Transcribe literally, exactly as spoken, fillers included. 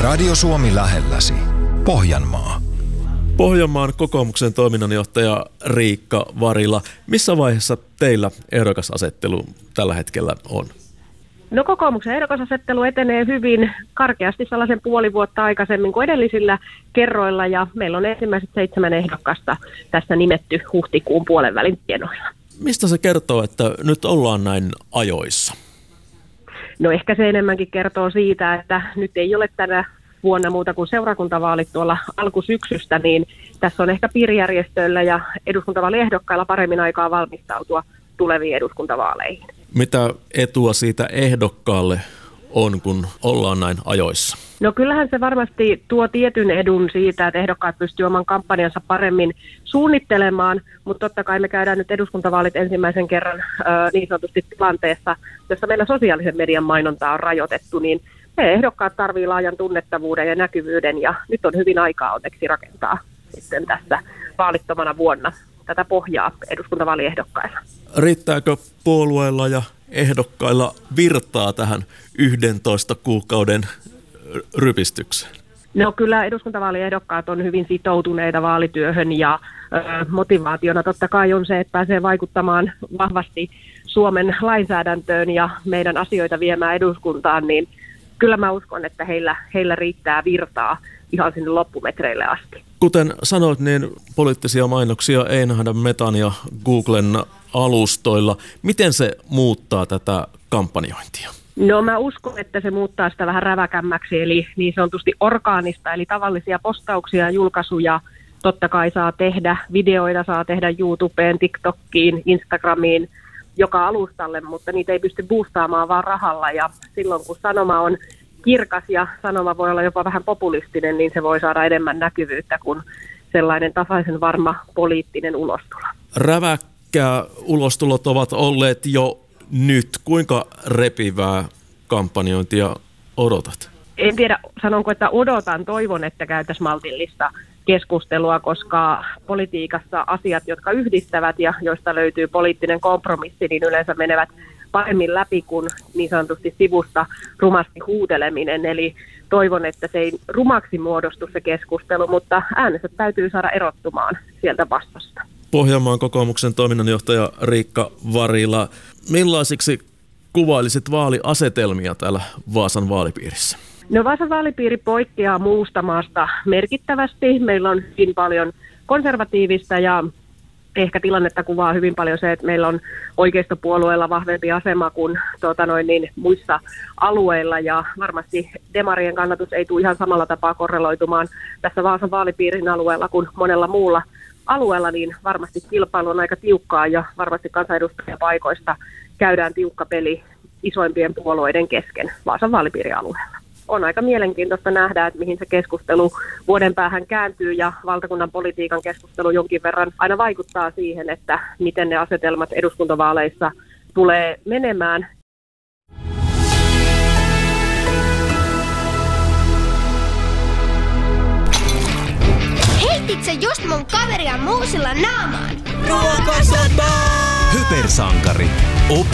Radio Suomi lähelläsi. Pohjanmaa. Pohjanmaan kokoomuksen toiminnanjohtaja Riikka Varila. Missä vaiheessa teillä ehdokasasettelu tällä hetkellä on? No kokoomuksen ehdokasasettelu etenee hyvin karkeasti sellaisen puoli vuotta aikaisemmin kuin edellisillä kerroilla ja meillä on ensimmäiset seitsemän ehdokasta tässä nimetty huhtikuun puolen välin tienoilla. Mistä se kertoo, että nyt ollaan näin ajoissa? No ehkä se enemmänkin kertoo siitä, että nyt ei ole tänä vuonna muuta kuin seurakuntavaalit tuolla alkusyksystä, niin tässä on ehkä piirijärjestöillä ja eduskuntavaaliehdokkailla paremmin aikaa valmistautua tuleviin eduskuntavaaleihin. Mitä etua siitä ehdokkaalle on, kun ollaan näin ajoissa? No kyllähän se varmasti tuo tietyn edun siitä, että ehdokkaat pystyvät oman kampanjansa paremmin suunnittelemaan, mutta totta kai me käydään nyt eduskuntavaalit ensimmäisen kerran ö, niin sanotusti tilanteessa, jossa meillä sosiaalisen median mainontaa on rajoitettu, niin me ehdokkaat tarvitsevat laajan tunnettavuuden ja näkyvyyden ja nyt on hyvin aikaa onneksi rakentaa sitten tässä vaalittomana vuonna tätä pohjaa eduskuntavaaliehdokkailla. Riittääkö puolueilla ja ehdokkailla virtaa tähän yhdentoista kuukauden rypistykseen? No kyllä eduskuntavaaliehdokkaat on hyvin sitoutuneita vaalityöhön ja ö, motivaationa totta kai on se, että pääsee vaikuttamaan vahvasti Suomen lainsäädäntöön ja meidän asioita viemään eduskuntaan, niin kyllä mä uskon, että heillä, heillä riittää virtaa ihan sinne loppumetreille asti. Kuten sanoit, niin poliittisia mainoksia ei nähdä Metan ja Googlen alustoilla. Miten se muuttaa tätä kampanjointia? No mä uskon, että se muuttaa sitä vähän räväkämmäksi, eli niin sanotusti orgaanista, eli tavallisia postauksia ja julkaisuja totta kai saa tehdä, videoita saa tehdä YouTubeen, TikTokiin, Instagramiin, joka alustalle, mutta niitä ei pysty boostaamaan vaan rahalla ja silloin kun sanoma on kirkas ja sanoma voi olla jopa vähän populistinen, niin se voi saada enemmän näkyvyyttä kuin sellainen tasaisen varma poliittinen ulostulo. Räväkkä ulostulot ovat olleet jo nyt. Kuinka repivää kampanjointia odotat? En tiedä, sanonko, että odotan, toivon, että käytäisiin maltillista keskustelua, koska politiikassa asiat, jotka yhdistävät ja joista löytyy poliittinen kompromissi, niin yleensä menevät paremmin läpi kuin niin sanotusti sivusta rumasti huuteleminen. Eli toivon, että se ei rumaksi muodostu se keskustelu, mutta äänestä täytyy saada erottumaan sieltä vastasta. Pohjanmaan kokoomuksen toiminnanjohtaja Riikka Varila, millaisiksi kuvailisit vaaliasetelmia täällä Vaasan vaalipiirissä? No Vaasan vaalipiiri poikkeaa muusta maasta merkittävästi. Meillä on hyvin paljon konservatiivista ja ehkä tilannetta kuvaa hyvin paljon se, että meillä on oikeistopuolueella vahvempi asema kuin tuota noin, niin, muissa alueilla ja varmasti demarien kannatus ei tule ihan samalla tapaa korreloitumaan tässä Vaasan vaalipiirin alueella kuin monella muulla alueella, niin varmasti kilpailu on aika tiukkaa ja varmasti kansanedustajapaikoista käydään tiukka peli isoimpien puolueiden kesken Vaasan vaalipiirialueella. On aika mielenkiintoista nähdä, että mihin se keskustelu vuoden päähän kääntyy ja valtakunnan politiikan keskustelu jonkin verran aina vaikuttaa siihen, että miten ne asetelmat eduskuntavaaleissa tulee menemään. Heitit sä just mun kaveria muusilla naamaan? Ruokasota! Hypersankari.